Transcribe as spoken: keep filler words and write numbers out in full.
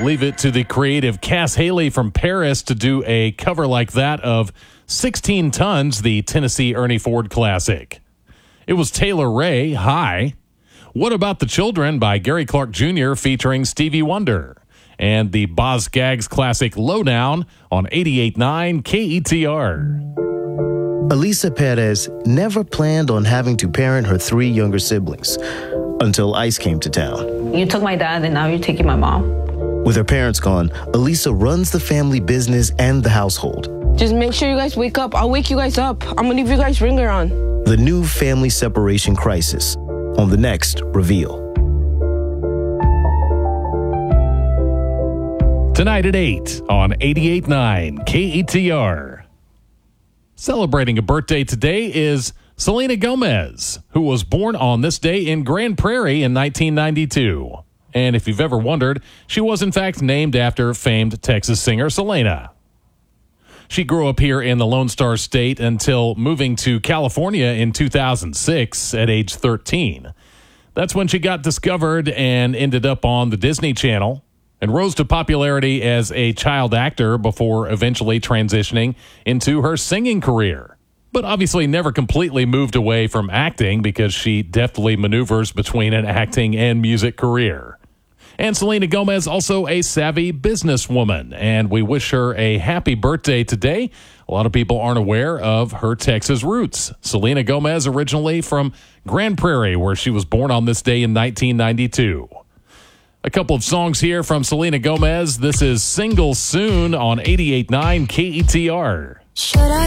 Leave it to the creative Cass Haley from Paris to do a cover like that of sixteen tons, the Tennessee Ernie Ford classic. It was Taylor Ray, High. What About the Children by Gary Clark Junior featuring Stevie Wonder. And the Boz Scaggs classic Lowdown on eighty-eight point nine K E T R. Elisa Perez never planned on having to parent her three younger siblings until ICE came to town. You took my dad and now you're taking my mom. With her parents gone, Elisa runs the family business and the household. Just make sure you guys wake up. I'll wake you guys up. I'm gonna leave you guys ringer on. The new family separation crisis on the next Reveal. Tonight at eight on eighty-eight point nine K E T R. Celebrating a birthday today is Selena Gomez, who was born on this day in Grand Prairie in nineteen ninety-two. And if you've ever wondered, she was in fact named after famed Texas singer Selena. She grew up here in the Lone Star State until moving to California in two thousand six at age thirteen. That's when she got discovered and ended up on the Disney Channel and rose to popularity as a child actor before eventually transitioning into her singing career. But obviously never completely moved away from acting because she deftly maneuvers between an acting and music career. And Selena Gomez, also a savvy businesswoman, and we wish her a happy birthday today. A lot of people aren't aware of her Texas roots. Selena Gomez originally from Grand Prairie, where she was born on this day in nineteen ninety-two. A couple of songs here from Selena Gomez. This is Single Soon on eighty-eight point nine K E T R. Should I